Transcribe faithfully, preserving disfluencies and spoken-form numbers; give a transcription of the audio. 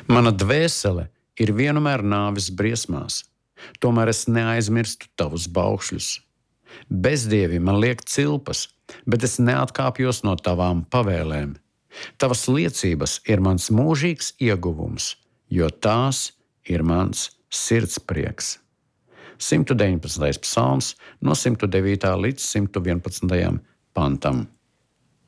Mana dvēsele ir vienmēr nāves briesmās, tomēr es neaizmirstu tavus baušļus. Bezdievi man liek cilpas, bet es neatkāpjos no tavām pavēlēm. Tavas liecības ir mans mūžīgs ieguvums, jo tās ir mans sirdsprieks. simt deviņpadsmitais psalms no simt devītā līdz simt vienpadsmitajam pantam.